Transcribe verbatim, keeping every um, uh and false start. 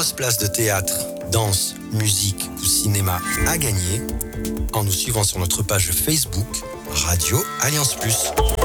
nombreuses places de théâtre, danse, musique ou cinéma à gagner en nous suivant sur notre page Facebook Radio Alliance Plus.